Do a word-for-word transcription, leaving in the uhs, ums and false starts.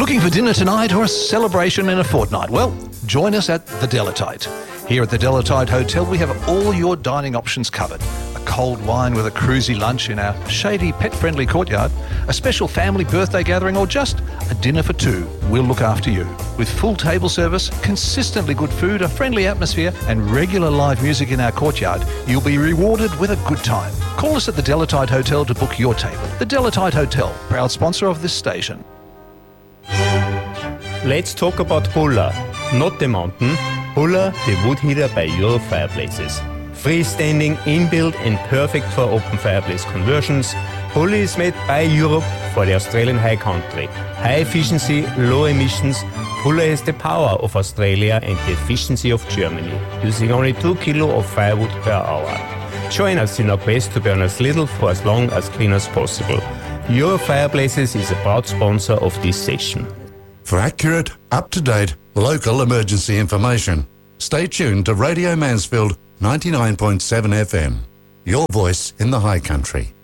Looking for dinner tonight or a celebration in a fortnight? Well, join us at the Delatite. Here at the Delatite Hotel, we have all your dining options covered. A cold wine with a cruisy lunch in our shady, pet-friendly courtyard, a special family birthday gathering, or just a dinner for two. We'll look after you. With full table service, consistently good food, a friendly atmosphere, and regular live music in our courtyard, you'll be rewarded with a good time. Call us at the Delatite Hotel to book your table. The Delatite Hotel, proud sponsor of this station. Let's talk about Bulla, not the mountain. Bulla, the wood heater by Euro Fireplaces. Freestanding, inbuilt and perfect for open fireplace conversions, Bulla is made by Europe for the Australian high country. High efficiency, low emissions. Bulla has the power of Australia and the efficiency of Germany, using only two kilo of firewood per hour. Join us in our quest to burn as little for as long as clean as possible. Euro Fireplaces is a proud sponsor of this session. For accurate, up-to-date, local emergency information, stay tuned to Radio Mansfield ninety-nine point seven F M. Your voice in the High Country.